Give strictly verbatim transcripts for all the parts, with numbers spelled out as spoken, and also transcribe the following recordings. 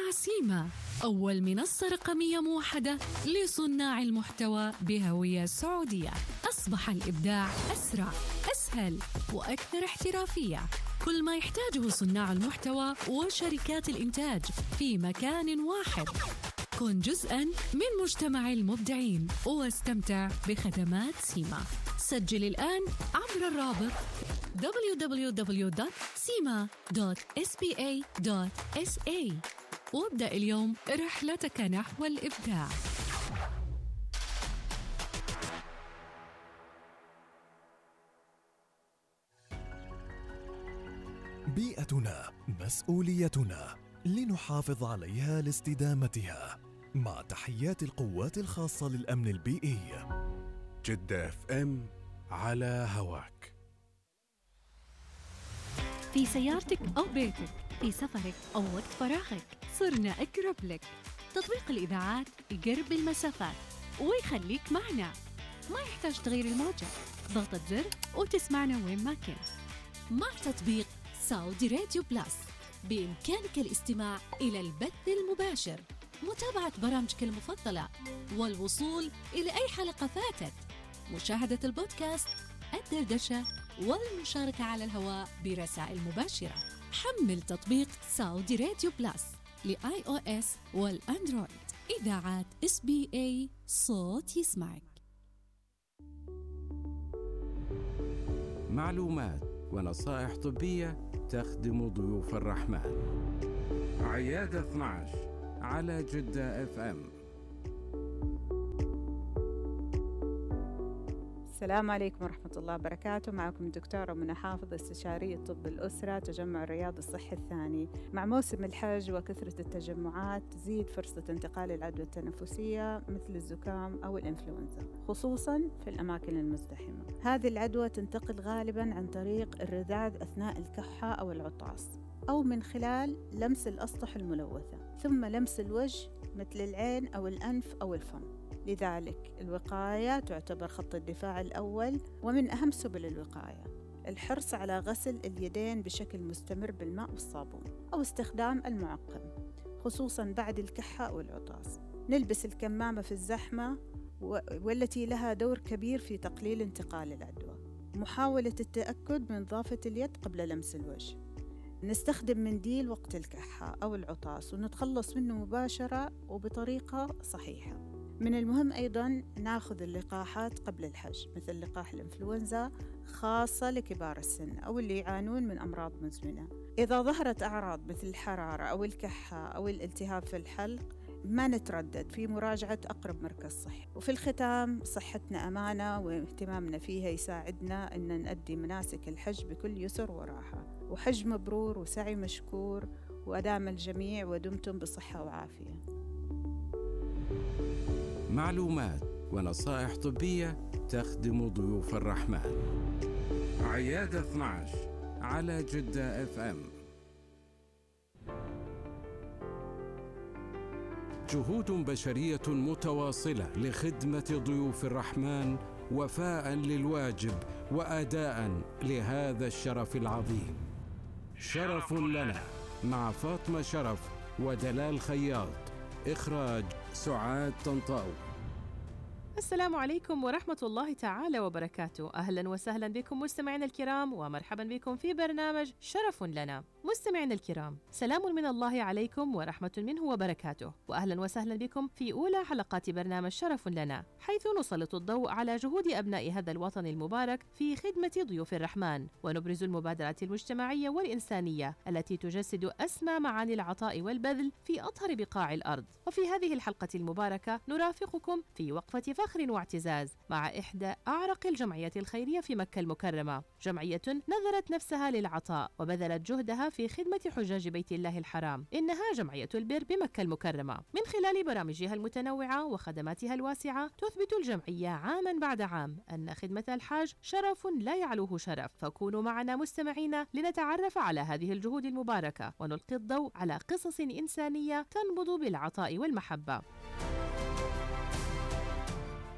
مع سيما، أول منصة رقمية موحدة لصناع المحتوى بهوية سعودية. أصبح الإبداع أسرع، أسهل وأكثر احترافية. كل ما يحتاجه صناع المحتوى وشركات الإنتاج في مكان واحد. كن جزءاً من مجتمع المبدعين واستمتع بخدمات سيما. سجل الآن عبر الرابط دبليو دبليو دبليو دوت سيما دوت إس بي إيه دوت إس إيه وابدأ اليوم رحلتك نحو الإبداع. بيئتنا مسؤوليتنا، لنحافظ عليها لاستدامتها. مع تحيات القوات الخاصة للأمن البيئي. جدة اف ام على هواك. في سيارتك أو بيتك، في سفرك أو وقت فراغك، صرنا أقرب لك. تطبيق الإذاعات يقرب المسافات ويخليك معنا. ما يحتاج تغيير الموجة، ضغطة زر وتسمعنا وين ما كنت. مع تطبيق سعودي راديو بلاس بإمكانك الاستماع إلى البث المباشر، متابعة برامجك المفضلة، والوصول إلى أي حلقة فاتت، مشاهدة البودكاست، الدردشة، والمشاركة على الهواء برسائل مباشرة. حمل تطبيق سعودي راديو بلاس لآي أو إس والأندرويد. إذاعات إس بي إيه، صوت يسمعك. معلومات ونصائح طبية تخدم ضيوف الرحمن. عيادة اثنا عشر على جدة اف ام. السلام عليكم ورحمة الله وبركاته. معكم الدكتورة منى حافظ، استشارية طب الأسرة، تجمع الرياض الصحي الثاني. مع موسم الحج وكثرة التجمعات تزيد فرصة انتقال العدوى التنفسية مثل الزكام أو الإنفلونزا، خصوصاً في الأماكن المزدحمة. هذه العدوى تنتقل غالباً عن طريق الرذاذ أثناء الكحة أو العطاس، أو من خلال لمس الأسطح الملوثة، ثم لمس الوجه مثل العين أو الأنف أو الفم. لذلك الوقاية تعتبر خط الدفاع الأول ومن أهم سبل الوقاية. الحرص على غسل اليدين بشكل مستمر بالماء والصابون، أو استخدام المعقم خصوصاً بعد الكحة أو العطاس. نلبس الكمامة في الزحمة والتي لها دور كبير في تقليل انتقال العدوى. محاولة التأكد من نظافة اليد قبل لمس الوجه. نستخدم منديل وقت الكحة أو العطاس ونتخلص منه مباشرة وبطريقة صحيحة. من المهم أيضاً نأخذ اللقاحات قبل الحج، مثل لقاح الإنفلونزا، خاصة لكبار السن أو اللي يعانون من أمراض مزمنة. إذا ظهرت أعراض مثل الحرارة أو الكحة أو الالتهاب في الحلق، ما نتردد في مراجعة أقرب مركز صحي. وفي الختام، صحتنا أمانة واهتمامنا فيها يساعدنا أن نؤدي مناسك الحج بكل يسر وراحة. وحج مبرور وسعي مشكور، وأدام الجميع ودمتم بصحة وعافية. معلومات ونصائح طبية تخدم ضيوف الرحمن. عيادة اثنا عشر على جدة اف ام. جهود بشرية متواصلة لخدمة ضيوف الرحمن، وفاء للواجب وأداء لهذا الشرف العظيم. شرف لنا مع فاطمة شرف ودلال خياط. إخراج سعاد طنطاوي. السلام عليكم ورحمة الله تعالى وبركاته. أهلا وسهلا بكم مستمعينا الكرام، ومرحبا بكم في برنامج شرف لنا. مستمعينا الكرام، سلام من الله عليكم ورحمة منه وبركاته، وأهلا وسهلا بكم في أولى حلقات برنامج شرف لنا، حيث نسلط الضوء على جهود أبناء هذا الوطن المبارك في خدمة ضيوف الرحمن، ونبرز المبادرات المجتمعية والإنسانية التي تجسد أسمى معاني العطاء والبذل في أطهر بقاع الأرض. وفي هذه الحلقة المباركة نرافقكم في وقفة فخر واعتزاز مع إحدى أعرق الجمعيات الخيرية في مكة المكرمة، جمعية نذرت نفسها للعطاء وبذلت جهدها في خدمة حجاج بيت الله الحرام. إنها جمعية البر بمكة المكرمة. من خلال برامجها المتنوعة وخدماتها الواسعة، تثبت الجمعية عاما بعد عام أن خدمة الحاج شرف لا يعلوه شرف. فكونوا معنا مستمعين لنتعرف على هذه الجهود المباركة، ونلقي الضوء على قصص إنسانية تنبض بالعطاء والمحبة.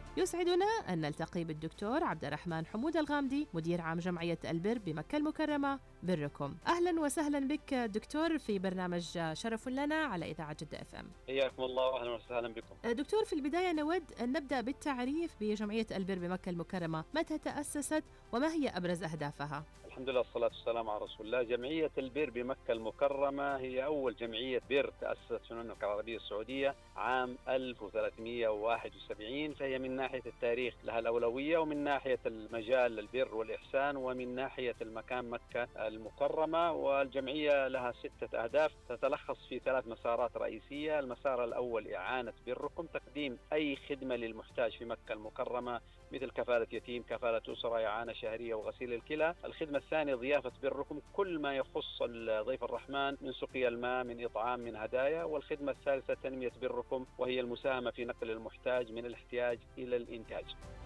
يسعدنا أن نلتقي بالدكتور عبد الرحمن حمود الغامدي مدير عام جمعية البر بمكة المكرمة بركم. أهلا وسهلا بك دكتور في برنامج شرف لنا على إذاعة جدة اف ام. حياكم الله وأهلا وسهلا بكم. دكتور، في البداية نود أن نبدأ بالتعريف بجمعية البر بمكة المكرمة، متى تأسست وما هي أبرز أهدافها؟ الحمد لله والصلاة والسلام على رسول الله. جمعية البر بمكة المكرمة هي أول جمعية بر تأسست في المملكة العربية السعودية عام ألف وثلاثمئة وواحد وسبعين، فهي من ناحية التاريخ لها الأولوية، ومن ناحية المجال البر والإحسان، ومن ناحية المكان مكة المكرمة. والجمعية لها ستة أهداف تتلخص في ثلاث مسارات رئيسية. المسار الأول إعانة بركم، تقديم أي خدمة للمحتاج في مكة المكرمة مثل كفالة يتيم، كفالة أسرة، إعانة شهرية وغسيل الكلى. الخدمة الثانية ضيافة بركم، كل ما يخص ضيف الرحمن من سقيا الماء، من إطعام، من هدايا. والخدمة الثالثة تنمية بركم، وهي المساهمة في نقل المحتاج من الاحتياج إلى الإنتاج.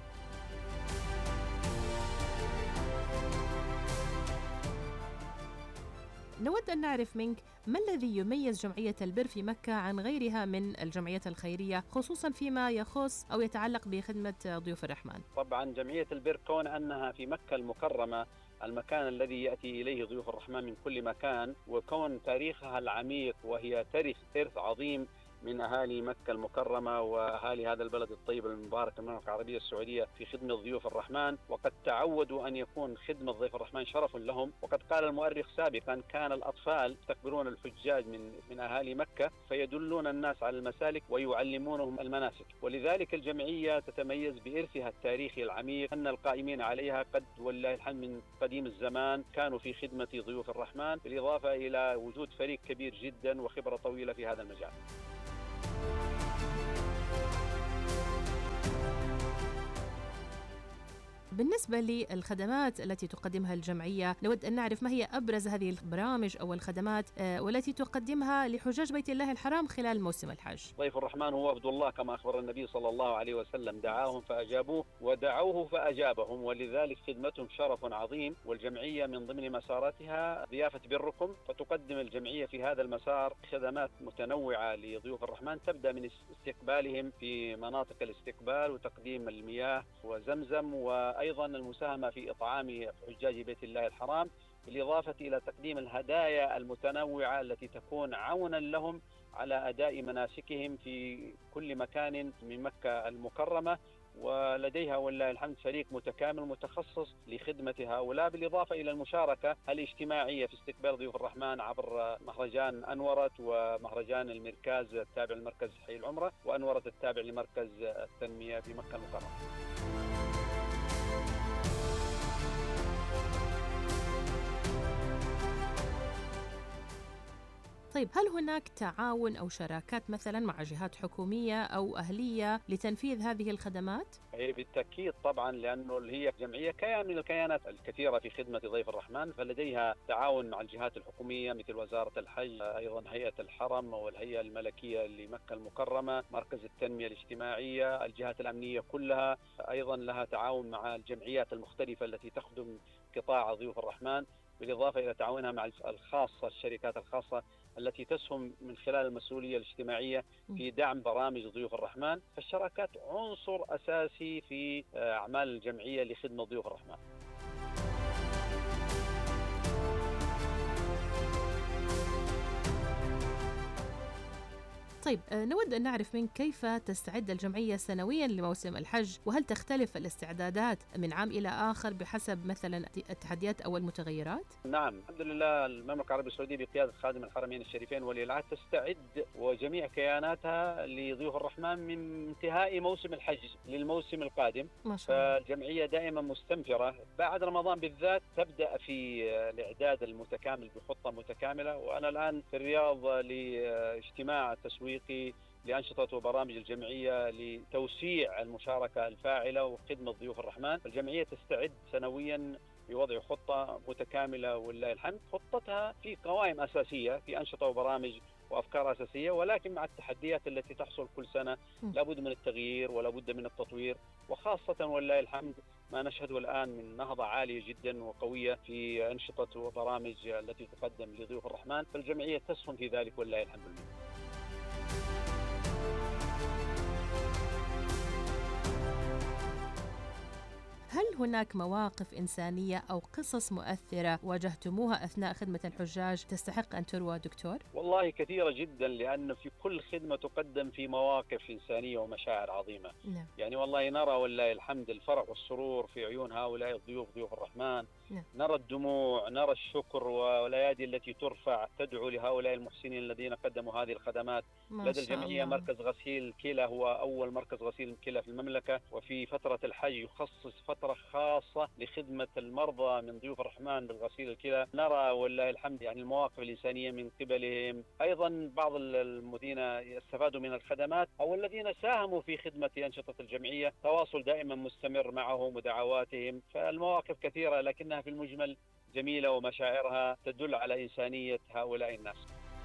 نود أن نعرف منك ما الذي يميز جمعية البر في مكة عن غيرها من الجمعيات الخيرية، خصوصا فيما يخص أو يتعلق بخدمة ضيوف الرحمن؟ طبعا جمعية البر كون أنها في مكة المكرمة، المكان الذي يأتي إليه ضيوف الرحمن من كل مكان، وكون تاريخها العميق وهي تاريخ إرث عظيم من أهالي مكة المكرمة وأهالي هذا البلد الطيب المبارك المملكة العربية السعودية في خدمة ضيوف الرحمن، وقد تعودوا أن يكون خدمة ضيف الرحمن شرف لهم. وقد قال المؤرخ سابقا كان الأطفال يستقبلون الحجاج من من أهالي مكة فيدلون الناس على المسالك ويعلمونهم المناسك. ولذلك الجمعية تتميز بإرثها التاريخي العميق، أن القائمين عليها قد والله الحمد من قديم الزمان كانوا في خدمة ضيوف الرحمن، بالإضافة إلى وجود فريق كبير جدا وخبرة طويلة في هذا المجال. بالنسبة للخدمات التي تقدمها الجمعية، نود أن نعرف ما هي أبرز هذه البرامج أو الخدمات والتي تقدمها لحجاج بيت الله الحرام خلال موسم الحج. ضيف الرحمن هو عبد الله كما أخبر النبي صلى الله عليه وسلم، دعاهم فأجابوه ودعوه فأجابهم، ولذلك خدمتهم شرف عظيم. والجمعية من ضمن مساراتها ضيافة بركم، فتقدم الجمعية في هذا المسار خدمات متنوعة لضيوف الرحمن، تبدأ من استقبالهم في مناطق الاستقبال وتقديم المياه وزمزم، و أيضا المساهمة في إطعام حجاج بيت الله الحرام، بالإضافة إلى تقديم الهدايا المتنوعة التي تكون عونا لهم على أداء مناسكهم في كل مكان من مكة المكرمة. ولديها والله الحمد فريق متكامل متخصص لخدمة هؤلاء، بالإضافة إلى المشاركة الاجتماعية في استقبال ضيوف الرحمن عبر مهرجان أنورت ومهرجان المركز التابع لمركز حي العمرة، وأنورت التابع لمركز التنمية بمكة المكرمة. طيب، هل هناك تعاون أو شراكات مثلا مع جهات حكومية أو أهلية لتنفيذ هذه الخدمات؟ بالتأكيد طبعا، لأنه هي جمعية كيان من الكيانات الكثيرة في خدمة ضيف الرحمن، فلديها تعاون مع الجهات الحكومية مثل وزارة الحج، أيضا هيئة الحرم والهيئة الملكية لمكة المكرمة، مركز التنمية الاجتماعية، الجهات الأمنية كلها أيضا لها تعاون مع الجمعيات المختلفة التي تخدم قطاع ضيوف الرحمن، بالإضافة إلى تعاونها مع الخاصة الشركات الخاصة التي تسهم من خلال المسؤولية الاجتماعية في دعم برامج ضيوف الرحمن. فالشراكات عنصر أساسي في أعمال الجمعية لخدمة ضيوف الرحمن. طيب، نود أن نعرف منك كيف تستعد الجمعية سنويا لموسم الحج، وهل تختلف الاستعدادات من عام إلى آخر بحسب مثلا التحديات أو المتغيرات؟ نعم، الحمد لله المملكة العربية السعودية بقيادة خادم الحرمين الشريفين ولي العهد تستعد وجميع كياناتها لضيوف الرحمن من انتهاء موسم الحج للموسم القادم. ما شاء الله. فالجمعية دائما مستنفرة، بعد رمضان بالذات تبدأ في الإعداد المتكامل بخطة متكاملة. وأنا الآن في الرياض لاجتماع تسويق لأنشطة وبرامج الجمعية لتوسيع المشاركة الفاعلة وخدمة ضيوف الرحمن. الجمعية تستعد سنويا بوضع خطة متكاملة ولله الحمد. خطتها في قوائم أساسية في أنشطة وبرامج وأفكار أساسية، ولكن مع التحديات التي تحصل كل سنة لابد من التغيير ولابد من التطوير، وخاصة ولله الحمد ما نشهده الآن من نهضة عالية جدا وقوية في أنشطة وبرامج التي تقدم لضيوف الرحمن، فالجمعية تسهم في ذلك ولله الحمد لله. هل هناك مواقف إنسانية أو قصص مؤثرة واجهتموها أثناء خدمة الحجاج تستحق أن تروى دكتور؟ والله كثيرة جدا، لأن في كل خدمة تقدم في مواقف إنسانية ومشاعر عظيمة. نعم. يعني والله نرى والله الحمد الفرح والسرور في عيون هؤلاء الضيوف ضيوف الرحمن. نعم. نرى الدموع، نرى الشكر والأيادي التي ترفع تدعو لهؤلاء المحسنين الذين قدموا هذه الخدمات. لدى الجمعية مركز غسيل كلى هو أول مركز غسيل كلى في المملكة، وفي فترة الحج يخصص فترة خاصة لخدمة المرضى من ضيوف الرحمن بالغسيل الكلى. نرى والله الحمد يعني المواقف الإنسانية من قبلهم. أيضا بعض الذين استفادوا من الخدمات أو الذين ساهموا في خدمة أنشطة الجمعية تواصل دائما مستمر معهم ودعواتهم. فالمواقف كثيرة لكنها في المجمل جميلة ومشاعرها تدل على إنسانية هؤلاء الناس.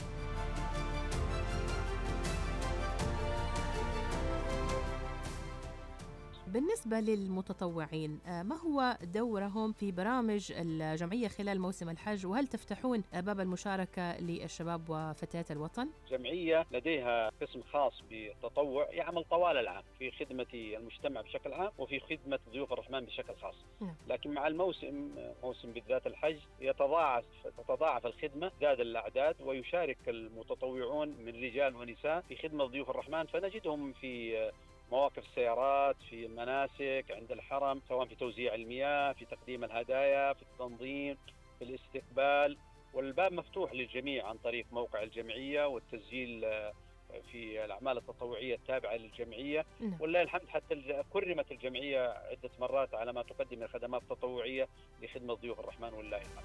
بالنسبة للمتطوعين، ما هو دورهم في برامج الجمعية خلال موسم الحج، وهل تفتحون باب المشاركة للشباب وفتيات الوطن؟ الجمعية لديها قسم خاص بالتطوع يعمل طوال العام في خدمة المجتمع بشكل عام وفي خدمة ضيوف الرحمن بشكل خاص. م. لكن مع الموسم موسم بالذات الحج يتضاعف تتضاعف الخدمة، زاد الأعداد ويشارك المتطوعون من رجال ونساء في خدمة ضيوف الرحمن، فنجدهم في مواقف السيارات، في المناسك عند الحرم، سواء في توزيع المياه، في تقديم الهدايا، في التنظيم، في الاستقبال. والباب مفتوح للجميع عن طريق موقع الجمعية والتسجيل في الأعمال التطوعية التابعة للجمعية. والله الحمد حتى كرمت الجمعية عدة مرات على ما تقدم من خدمات تطوعية لخدمة ضيوف الرحمن والله الحمد.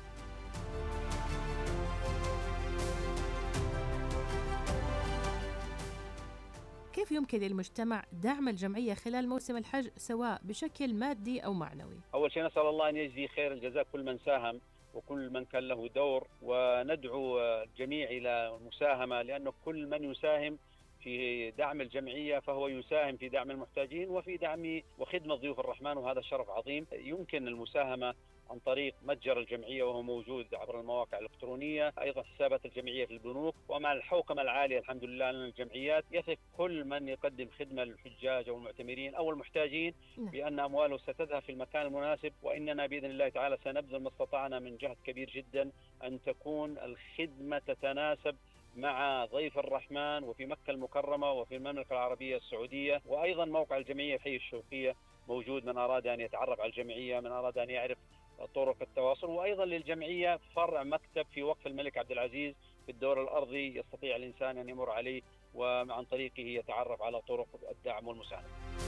كيف يمكن للمجتمع دعم الجمعية خلال موسم الحج سواء بشكل مادي أو معنوي؟ أول شيء نسأل الله أن يجزي خير الجزاء كل من ساهم وكل من كان له دور، وندعو الجميع إلى المساهمة، لأنه كل من يساهم في دعم الجمعية فهو يساهم في دعم المحتاجين وفي دعم وخدمة ضيوف الرحمن، وهذا شرف عظيم. يمكن المساهمة عن طريق متجر الجمعية وهو موجود عبر المواقع الإلكترونية، أيضا حسابات الجمعية في البنوك. ومع الحوكمة العالية الحمد لله لنا الجمعيات يثق كل من يقدم خدمة للحجاج أو المعتمرين أو المحتاجين بأن أمواله ستذهب في المكان المناسب، وإننا بإذن الله تعالى سنبذل ما استطعنا من جهد كبير جدا أن تكون الخدمة تتناسب مع ضيف الرحمن وفي مكة المكرمة وفي المملكة العربية السعودية. وأيضا موقع الجمعية في حي الشوقية موجود، من أراد أن يتعرف على الجمعية، من أراد أن يعرف طرق التواصل. وأيضا للجمعية فرع مكتب في وقف الملك عبد العزيز في الدور الأرضي يستطيع الإنسان أن يمر عليه وعن طريقه يتعرف على طرق الدعم والمساعدة.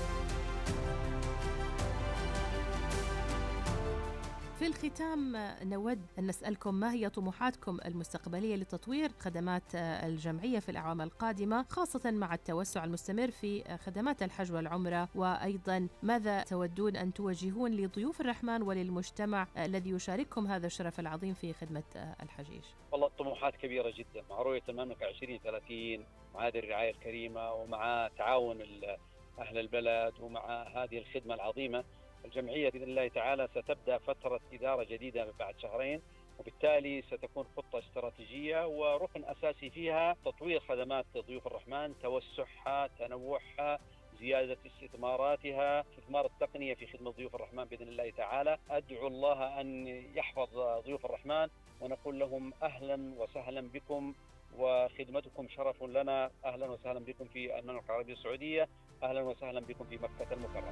في الختام نود أن نسألكم ما هي طموحاتكم المستقبلية لتطوير خدمات الجمعية في الأعوام القادمة، خاصة مع التوسع المستمر في خدمات الحج والعمرة، وأيضا ماذا تودون أن توجهون لضيوف الرحمن وللمجتمع الذي يشارككم هذا الشرف العظيم في خدمة الحجيج؟ والله الطموحات كبيرة جدا مع رؤية المملكة عشرين ثلاثين، مع هذه الرعاية الكريمة ومع تعاون أهل البلد ومع هذه الخدمة العظيمة. الجمعية بإذن الله تعالى ستبدأ فترة إدارة جديدة بعد شهرين، وبالتالي ستكون خطة استراتيجية وركن أساسي فيها تطوير خدمات ضيوف الرحمن، توسعها، تنوعها، زيادة استثماراتها، استثمار التقنية في خدمة ضيوف الرحمن بإذن الله تعالى. أدعو الله أن يحفظ ضيوف الرحمن ونقول لهم أهلا وسهلا بكم وخدمتكم شرف لنا. أهلا وسهلا بكم في المملكة العربية السعودية، أهلا وسهلا بكم في مكة المكرمة.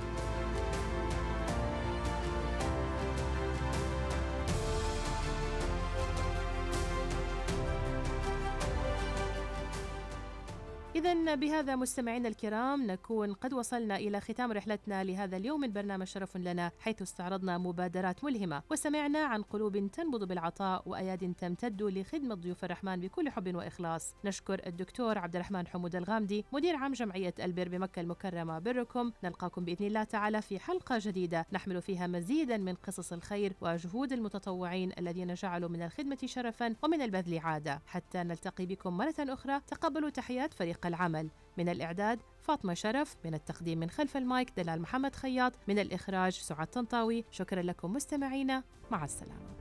إذن بهذا مستمعينا الكرام نكون قد وصلنا إلى ختام رحلتنا لهذا اليوم من برنامج شرف لنا، حيث استعرضنا مبادرات ملهمة وسمعنا عن قلوب تنبض بالعطاء وأياد تمتد لخدمة ضيوف الرحمن بكل حب وإخلاص. نشكر الدكتور عبد الرحمن حمود الغامدي مدير عام جمعية البر بمكة المكرمة بركم. نلقاكم بإذن الله تعالى في حلقة جديدة نحمل فيها مزيدا من قصص الخير وجهود المتطوعين الذين جعلوا من الخدمة شرفا ومن البذل عادة. حتى نلتقي بكم مرة أخرى تقبلوا تحيات فريق العمل. من الإعداد فاطمة شرف، من التقديم من خلف المايك دلال محمد خياط، من الإخراج سعاد طنطاوي. شكرا لكم مستمعينا، مع السلامة.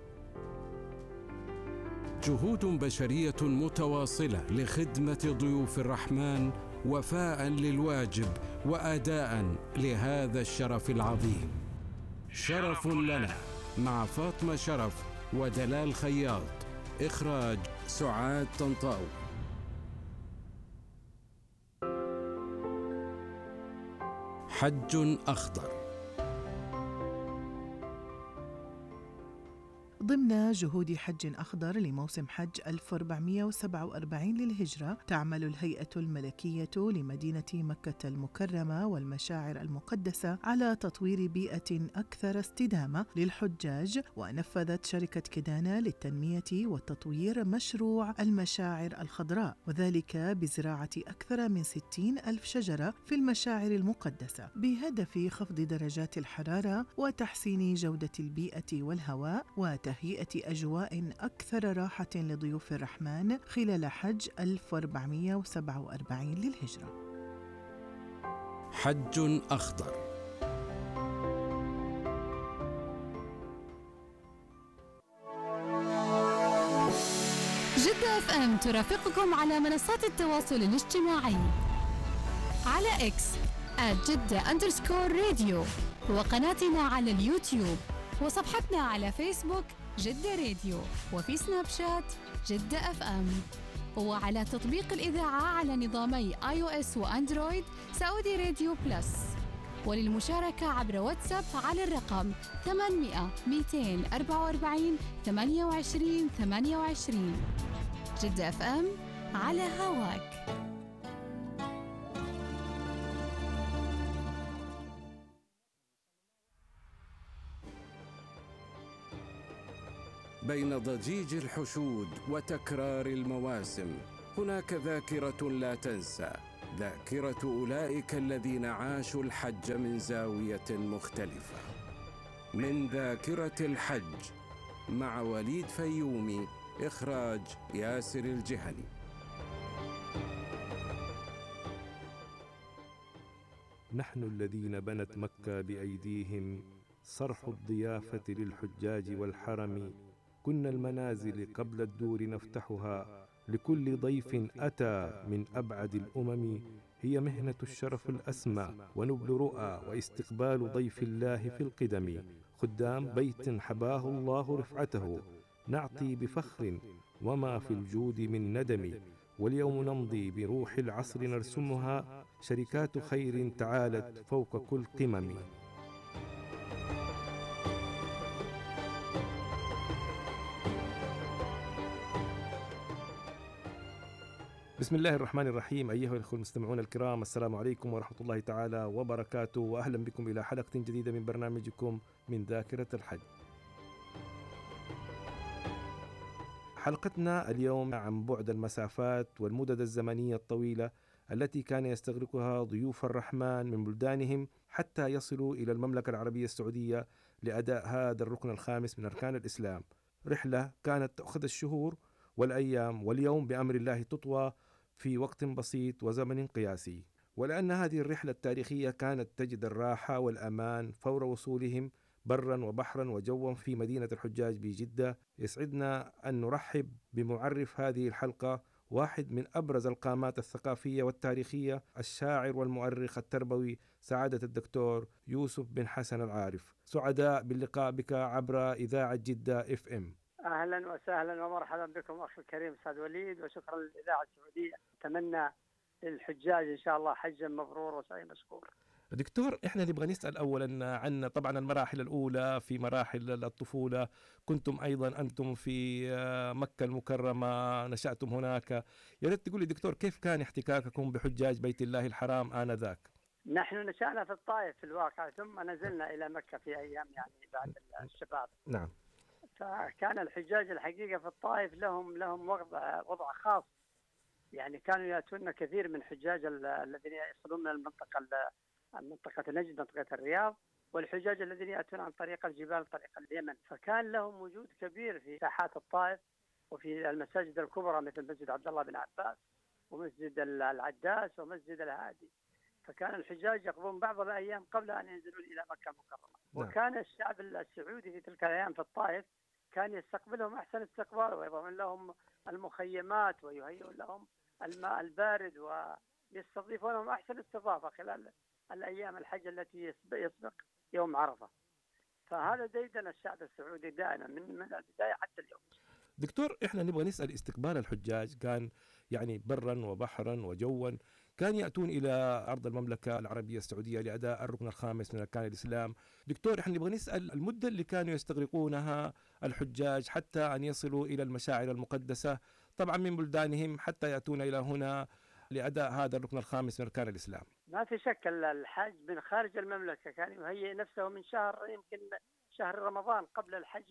جهود بشرية متواصلة لخدمة ضيوف الرحمن وفاء للواجب وأداء لهذا الشرف العظيم. شرف لنا مع فاطمة شرف ودلال خياط. إخراج سعاد طنطاوي. حج أخضر. ضمن جهود حج أخضر لموسم حج ألف وأربعمائة وسبعة وأربعين للهجرة، تعمل الهيئة الملكية لمدينة مكة المكرمة والمشاعر المقدسة على تطوير بيئة أكثر استدامة للحجاج، ونفذت شركة كدانا للتنمية والتطوير مشروع المشاعر الخضراء، وذلك بزراعة أكثر من ستين ألف شجرة في المشاعر المقدسة بهدف خفض درجات الحرارة وتحسين جودة البيئة والهواء وتهيئة أجواء أكثر راحة لضيوف الرحمن خلال حج ألف وأربعمائة وسبعة وأربعين للهجرة. حج أخضر. جدة اف ام ترافقكم على منصات التواصل الاجتماعي على اكس آت جدة أندرسكور راديو، وقناتنا على اليوتيوب، وصفحتنا على فيسبوك جدة راديو، وفي سناب شات جدة اف ام، وعلى تطبيق الإذاعة على نظامي آي أو إس وأندرويد سعودي راديو بلس. وللمشاركة عبر واتساب على الرقم ثمانمائة مئتين وأربعة وأربعين ثمانية وعشرين ثمانية وعشرين. جدة اف ام على هواك. بين ضجيج الحشود وتكرار المواسم هناك ذاكرة لا تنسى، ذاكرة أولئك الذين عاشوا الحج من زاوية مختلفة. من ذاكرة الحج مع وليد فيومي، إخراج ياسر الجهني. نحن الذين بنت مكة بأيديهم، صرح الضيافة للحجاج والحرم، كنا المنازل قبل الدور نفتحها لكل ضيف أتى من أبعد الأمم. هي مهنة الشرف الأسمى ونبل رؤى واستقبال ضيف الله في القدم. خدام بيت حباه الله رفعته، نعطي بفخر وما في الجود من ندم. واليوم نمضي بروح العصر نرسمها، شركات خير تعالت فوق كل قمم. بسم الله الرحمن الرحيم. أيها الأخوة المستمعون الكرام، السلام عليكم ورحمة الله تعالى وبركاته، وأهلا بكم إلى حلقة جديدة من برنامجكم من ذاكرة الحج. حلقتنا اليوم عن بعد المسافات والمدد الزمنية الطويلة التي كان يستغرقها ضيوف الرحمن من بلدانهم حتى يصلوا إلى المملكة العربية السعودية لأداء هذا الركن الخامس من أركان الإسلام. رحلة كانت تأخذ الشهور والأيام، واليوم بأمر الله تطوى في وقت بسيط وزمن قياسي. ولأن هذه الرحلة التاريخية كانت تجد الراحة والأمان فور وصولهم برا وبحرا وجوا في مدينة الحجاج بجدة، يسعدنا أن نرحب بمعرف هذه الحلقة، واحد من أبرز القامات الثقافية والتاريخية، الشاعر والمؤرخ التربوي سعادة الدكتور يوسف بن حسن العارف. سعداء باللقاء بك عبر إذاعة جدة اف ام. أهلا وسهلا ومرحبا بكم أخي الكريم أستاذ وليد، وشكرا للإذاعة السعودية. أتمنى للحجاج إن شاء الله حجا مبرور وسعي مشكور. دكتور، إحنا نبغى نسأل أولا عن طبعا المراحل الأولى في مراحل الطفولة. كنتم أيضا أنتم في مكة المكرمة، نشأتم هناك. يا ريت تقول لي دكتور كيف كان احتكاككم بحجاج بيت الله الحرام آنذاك؟ نحن نشأنا في الطائف في الواقع، ثم نزلنا إلى مكة في أيام يعني بعد الشباب. نعم. فكان الحجاج الحقيقة في الطائف لهم لهم وضع وضع خاص، يعني كانوا يأتون كثير من حجاج الذين يصلون من المنطقة منطقة نجد، منطقة الرياض، والحجاج الذين يأتون عن طريق الجبال طريق اليمن. فكان لهم وجود كبير في ساحات الطائف وفي المساجد الكبرى مثل مسجد عبد الله بن عباس ومسجد العداس ومسجد الهادي. فكان الحجاج يقضون بعض الأيام قبل أن ينزلون إلى مكة المكرمة. وكان الشعب السعودي في تلك الأيام في الطائف كان يستقبلهم أحسن استقبال، ويضمن لهم المخيمات ويهيئون لهم الماء البارد ويستضيفونهم أحسن استضافة خلال الأيام الحج التي يسبق يوم عرفة. فهذا ديدن الشعب السعودي دائما من من البداية حتى اليوم. دكتور، احنا نبغى نسأل استقبال الحجاج كان يعني برا وبحرا وجوا، كان يأتون إلى أرض المملكة العربية السعودية لأداء الركن الخامس من أركان الإسلام. دكتور، احنا نبغى نسأل المدة اللي كانوا يستغرقونها الحجاج حتى أن يصلوا إلى المشاعر المقدسة طبعا من بلدانهم حتى يأتون إلى هنا لأداء هذا الركن الخامس من أركان الإسلام. ما في شك الحاج من خارج المملكة كان يهيئ نفسه من شهر يمكن شهر رمضان قبل الحج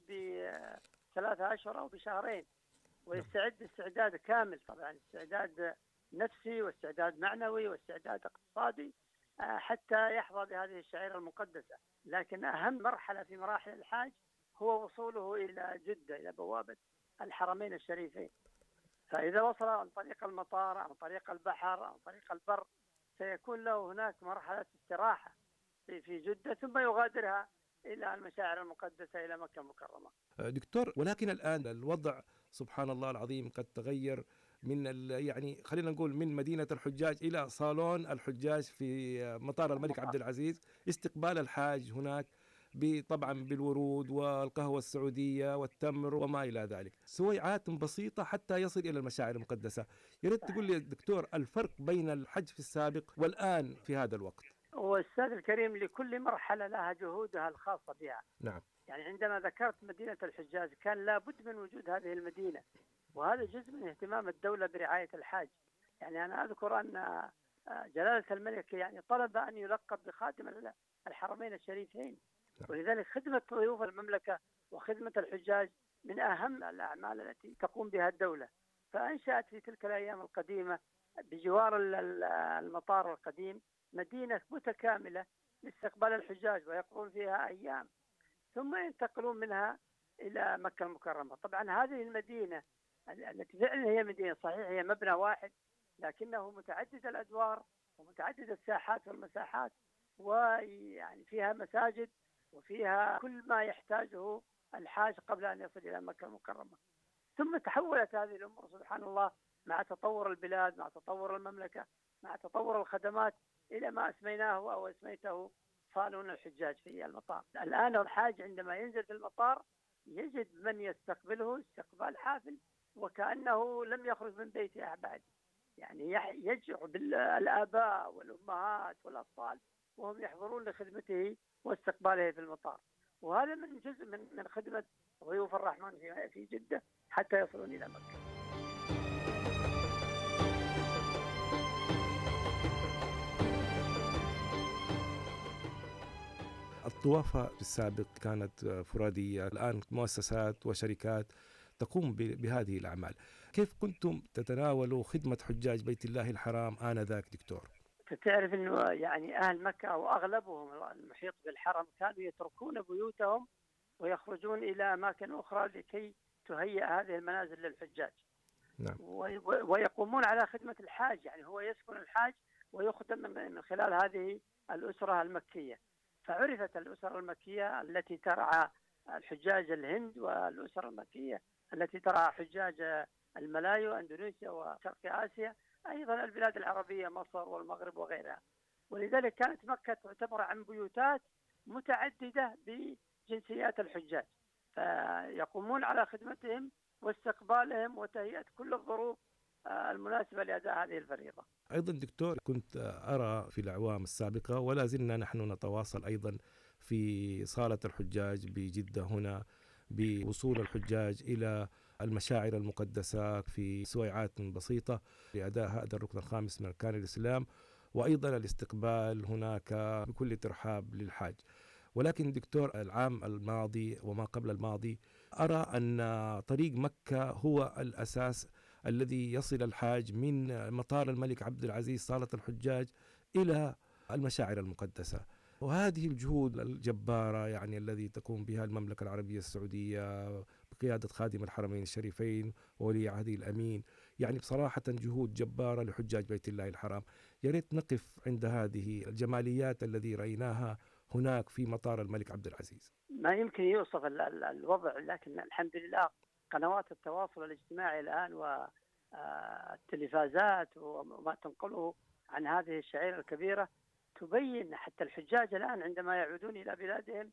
بثلاثة أشهر أو بشهرين، ويستعد استعداد كامل، طبعا استعداد نفسي واستعداد معنوي واستعداد اقتصادي حتى يحظى بهذه الشعيرة المقدسة. لكن أهم مرحلة في مراحل الحاج هو وصوله إلى جدة، إلى بوابة الحرمين الشريفين. فإذا وصل عن طريق المطار عن طريق البحر عن طريق البر سيكون له هناك مرحلة استراحة في جدة، ثم يغادرها إلى المشاعر المقدسة إلى مكة المكرمة. دكتور، ولكن الآن الوضع سبحان الله العظيم قد تغير من يعني خلينا نقول من مدينة الحجاج إلى صالون الحجاج في مطار الملك عبد العزيز، استقبال الحاج هناك طبعا بالورود والقهوة السعودية والتمر وما إلى ذلك، سويعات بسيطة حتى يصل إلى المشاعر المقدسة. يا ريت تقول لي دكتور الفرق بين الحج في السابق والآن في هذا الوقت. والأستاذ الكريم لكل مرحلة لها جهودها الخاصة بها. نعم. يعني عندما ذكرت مدينة الحجاج كان لابد من وجود هذه المدينة، وهذا جزء من اهتمام الدولة برعاية الحاج. يعني أنا أذكر أن جلالة الملك يعني طلب أن يلقب بخادم الحرمين الشريفين، ولذلك خدمة ضيوف المملكة وخدمة الحجاج من أهم الأعمال التي تقوم بها الدولة. فأنشأت في تلك الأيام القديمة بجوار المطار القديم مدينة متكاملة لاستقبال الحجاج، ويقضون فيها أيام ثم ينتقلون منها إلى مكة المكرمة. طبعا هذه المدينة التي فعلا هي مدينة صحيح هي مبنى واحد، لكنه متعدد الأدوار ومتعدد الساحات والمساحات، ويعني فيها مساجد وفيها كل ما يحتاجه الحاج قبل أن يصل إلى مكة المكرمة. ثم تحولت هذه الأمور سبحان الله مع تطور البلاد مع تطور المملكة مع تطور الخدمات إلى ما أسميناه أو أسميته صالون الحجاج في المطار. الآن الحاج عندما ينزل في المطار يجد من يستقبله استقبال حافل وكأنه لم يخرج من بيته بعد. يعني يجمع بالآباء والأمهات والأطفال وهم يحضرون لخدمته واستقباله في المطار، وهذا من جزء من من خدمة ضيوف الرحمن في في جدة حتى يصلون إلى مكة. الطوافة في السابق كانت فرادية، الآن مؤسسات وشركات تقوم بهذه الأعمال. كيف كنتم تتناولوا خدمة حجاج بيت الله الحرام آنذاك دكتور؟ تعرف أنه يعني أهل مكة أو أغلبهم المحيط بالحرم كانوا يتركون بيوتهم ويخرجون إلى أماكن أخرى لكي تهيئ هذه المنازل للحجاج. نعم. ويقومون على خدمة الحاج، يعني هو يسكن الحاج ويخدم من خلال هذه الأسرة المكية. فعرفت الأسر المكية التي ترعى الحجاج الهند، والأسر المكية التي ترعى حجاج الملايو واندونيسيا وشرق آسيا، أيضا البلاد العربية مصر والمغرب وغيرها. ولذلك كانت مكة تعتبر عن بيوتات متعددة بجنسيات الحجاج، فيقومون على خدمتهم واستقبالهم وتهيئة كل الظروف المناسبة لأداء هذه الفريضة. أيضا دكتور كنت أرى في الأعوام السابقة ولا زلنا نحن نتواصل أيضا في صالة الحجاج بجدة هنا بوصول الحجاج إلى المشاعر المقدسة في سويعات بسيطة لأداء هذا الركن الخامس من أركان الإسلام، وأيضا الاستقبال هناك بكل ترحاب للحاج. ولكن دكتور العام الماضي وما قبل الماضي أرى أن طريق مكة هو الأساس الذي يصل الحاج من مطار الملك عبد العزيز صالة الحجاج إلى المشاعر المقدسة، وهذه الجهود الجبارة يعني الذي تقوم بها المملكة العربية السعودية بقيادة خادم الحرمين الشريفين وولي عهده الأمين، يعني بصراحة جهود جبارة لحجاج بيت الله الحرام. يا ريت نقف عند هذه الجماليات الذي رأيناها هناك في مطار الملك عبد العزيز. ما يمكن يوصف الوضع، لكن الحمد لله قنوات التواصل الاجتماعي الآن والتلفازات وما تنقله عن هذه الشعيرة الكبيرة تبين حتى الحجاج الآن عندما يعودون إلى بلادهم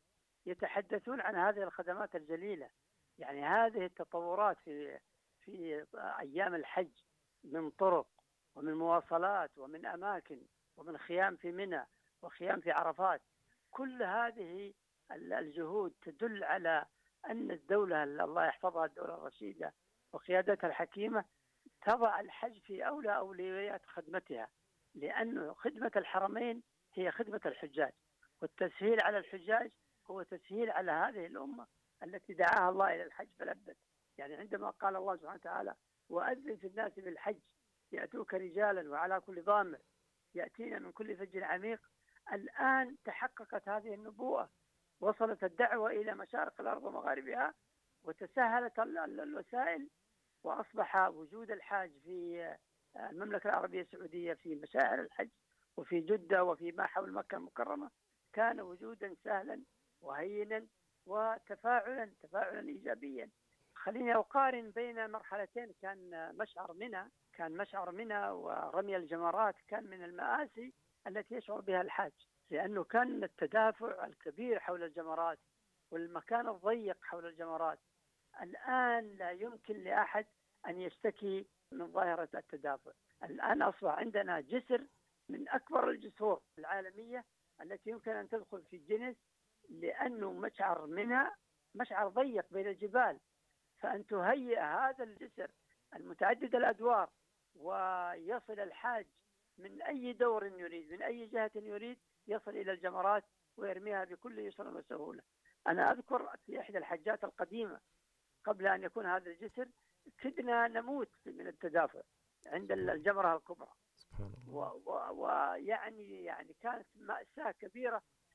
يتحدثون عن هذه الخدمات الجليلة. يعني هذه التطورات في في أيام الحج من طرق ومن مواصلات ومن أماكن ومن خيام في منى وخيام في عرفات، كل هذه الجهود تدل على أن الدولة الله يحفظها، الدولة الرشيدة وقيادتها الحكيمة، تضع الحج في أولى أولويات خدمتها، لأن خدمة الحرمين هي خدمة الحجاج، والتسهيل على الحجاج هو تسهيل على هذه الأمة التي دعاها الله إلى الحج فلبت. يعني عندما قال الله سبحانه وتعالى: وأذن في الناس بالحج يأتوك رجالا وعلى كل ضامر يأتينا من كل فج عميق، الآن تحققت هذه النبوءة، وصلت الدعوة إلى مشارق الأرض ومغاربها، وتسهلت الوسائل، وأصبح وجود الحاج في المملكة العربية السعودية في مشاعر الحج وفي جدة وفي ما حول مكة المكرمة كان وجودا سهلا وهينا وتفاعلا تفاعلا إيجابيا. خليني أقارن بين مرحلتين. كان مشعر منى كان مشعر منى ورمي الجمرات كان من المآسي التي يشعر بها الحاج، لأنه كان التدافع الكبير حول الجمرات والمكان الضيق حول الجمرات. الآن لا يمكن لأحد أن يشتكي من ظاهرة التدافع. الآن أصبح عندنا جسر من أكبر الجسور العالمية التي يمكن أن تدخل في الجنس، لأنه مشعر منها مشعر ضيق بين الجبال، فأن تهيئ هذا الجسر المتعدد الأدوار ويصل الحاج من أي دور يريد من أي جهة يريد، يصل إلى الجمرات ويرميها بكل يسر وسهولة. أنا أذكر في إحدى الحجات القديمة قبل أن يكون هذا الجسر كدنا نموت من التدافع عند الجمرة الكبرى، ويعني يعني كانت مأساة كبيرة